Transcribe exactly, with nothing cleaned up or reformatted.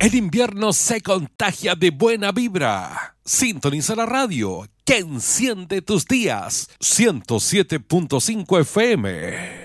El invierno se contagia de buena vibra. Sintoniza la radio que enciende tus días. ciento siete punto cinco F M.